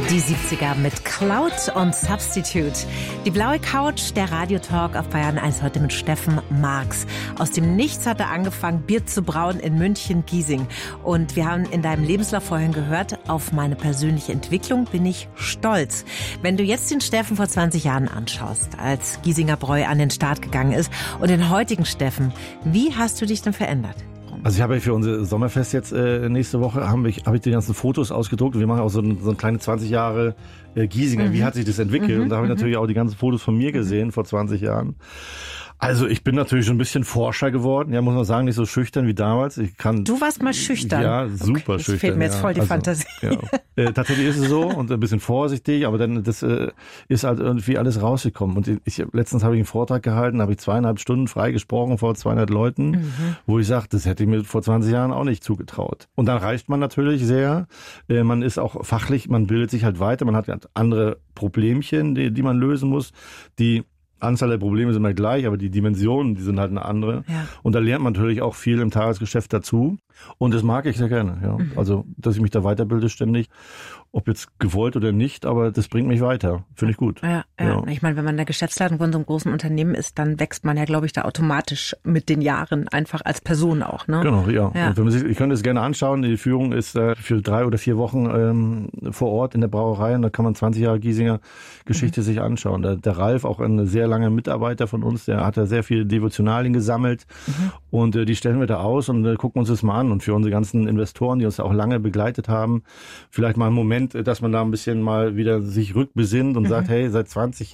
Die 70er mit Cloud und Substitute. Die blaue Couch, der Radiotalk auf Bayern 1 heute mit Steffen Marx. Aus dem Nichts hat er angefangen, Bier zu brauen in München-Giesing. Und wir haben in deinem Lebenslauf vorhin gehört, auf meine persönliche Entwicklung bin ich stolz. Wenn du jetzt den Steffen vor 20 Jahren anschaust, als Giesinger Bräu an den Start gegangen ist, und den heutigen Steffen, wie hast du dich denn verändert? Also ich habe ja für unser Sommerfest jetzt nächste Woche, habe ich die ganzen Fotos ausgedruckt. Wir machen auch so ein kleine 20 Jahre Giesinger. Wie hat sich das entwickelt? Und da habe ich natürlich auch die ganzen Fotos von mir gesehen vor 20 Jahren. Also ich bin natürlich schon ein bisschen Forscher geworden. Ja, muss man sagen, nicht so schüchtern wie damals. Du warst mal schüchtern? Ja, super okay, schüchtern. Fehlt mir jetzt voll die Fantasie. Ja. Tatsächlich ist es so und ein bisschen vorsichtig, aber dann das ist halt irgendwie alles rausgekommen. Und letztens habe ich einen Vortrag gehalten, habe ich 2,5 Stunden frei gesprochen vor 200 Leuten, wo ich sage, das hätte ich mir vor 20 Jahren auch nicht zugetraut. Und dann reicht man natürlich sehr. Man ist auch fachlich, man bildet sich halt weiter, man hat andere Problemchen, die man lösen muss, die Anzahl der Probleme sind immer gleich, aber die Dimensionen, die sind halt eine andere. Ja. Und da lernt man natürlich auch viel im Tagesgeschäft dazu. Und das mag ich sehr gerne. Ja. Also, dass ich mich da weiterbilde ständig, ob jetzt gewollt oder nicht, aber das bringt mich weiter. Finde ich gut. Ja. Ich meine, wenn man in der Geschäftsleitung von so einem großen Unternehmen ist, dann wächst man ja, glaube ich, da automatisch mit den Jahren einfach als Person auch. Ne? Genau, ja. Und wenn man sich, ich könnte es gerne anschauen. Die Führung ist für 3 oder 4 Wochen vor Ort in der Brauerei und da kann man 20 Jahre Giesinger Geschichte sich anschauen. Der Ralf, auch ein sehr langer Mitarbeiter von uns, der hat da sehr viele Devotionalien gesammelt und die stellen wir da aus und gucken uns das mal an. Und für unsere ganzen Investoren, die uns auch lange begleitet haben, vielleicht mal einen Moment, dass man da ein bisschen mal wieder sich rückbesinnt und sagt, hey, seit 20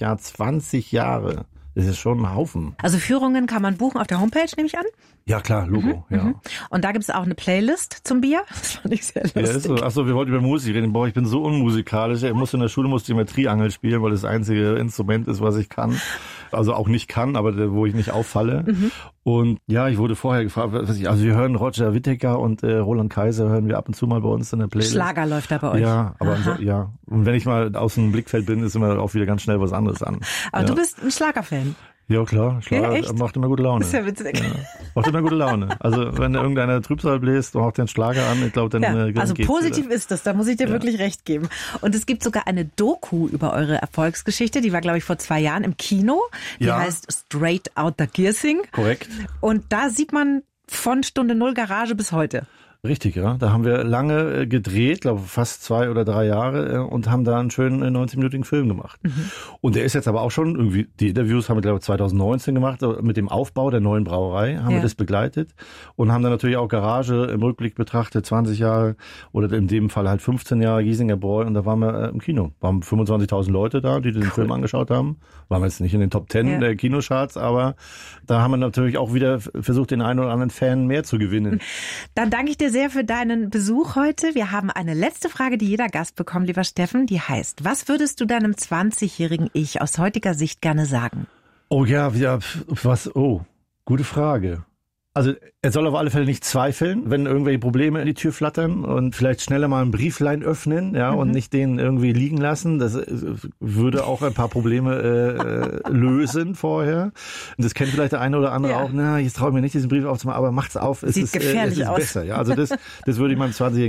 Jahre, das ist schon ein Haufen. Also Führungen kann man buchen auf der Homepage, nehme ich an? Ja klar, Logo, ja. Und da gibt es auch eine Playlist zum Bier. Das fand ich sehr lustig. Ja, ist so. Achso, wir wollten über Musik reden. Boah, ich bin so unmusikalisch. In der Schule musste ich immer Triangel spielen, weil das einzige Instrument ist, was ich kann. Also auch nicht kann, aber wo ich nicht auffalle. Und ja, ich wurde vorher gefragt, also wir hören Roger Whittaker und Roland Kaiser hören wir ab und zu mal bei uns in der Playlist. Schlager läuft da bei euch. Ja, aber ja. Und wenn ich mal aus dem Blickfeld bin, ist immer auch wieder ganz schnell was anderes an. Aber du bist ein Schlagerfan. Ja, klar. Schlager macht immer gute Laune. Das ist ja witzig. Ja, macht immer gute Laune. Also, wenn irgendeiner Trübsal bläst, macht den Schlager an, ich glaube, dann also geht's positiv wieder. ist das, da muss ich dir wirklich recht geben. Und es gibt sogar eine Doku über eure Erfolgsgeschichte, die war, glaube ich, vor 2 Jahren im Kino. Die heißt Straight Outta Giesing. Korrekt. Und da sieht man von Stunde Null Garage bis heute. Richtig, ja. Da haben wir lange gedreht, glaube fast 2 oder 3 Jahre und haben da einen schönen 90-minütigen Film gemacht. Und der ist jetzt aber auch schon irgendwie, die Interviews haben wir, glaube ich, 2019 gemacht, mit dem Aufbau der neuen Brauerei haben wir das begleitet und haben dann natürlich auch Garage im Rückblick betrachtet, 20 Jahre oder in dem Fall halt 15 Jahre Giesinger Bräu und da waren wir im Kino. Waren 25.000 Leute da, die den Film angeschaut haben. Waren wir jetzt nicht in den Top 10 der Kinocharts, aber da haben wir natürlich auch wieder versucht, den einen oder anderen Fan mehr zu gewinnen. Dann danke ich dir sehr für deinen Besuch heute. Wir haben eine letzte Frage, die jeder Gast bekommt, lieber Steffen. Die heißt, was würdest du deinem 20-jährigen Ich aus heutiger Sicht gerne sagen? Oh ja, was? Oh, gute Frage. Also er soll auf alle Fälle nicht zweifeln, wenn irgendwelche Probleme in die Tür flattern und vielleicht schneller mal ein Brieflein öffnen, und nicht den irgendwie liegen lassen. Das würde auch ein paar Probleme lösen vorher. Und das kennt vielleicht der eine oder andere auch. Na, jetzt traue ich mir nicht, diesen Brief aufzumachen, aber macht's auf. Sieht gefährlich es ist aus. Besser. Ja, also das würde ich meinem 20-jährigen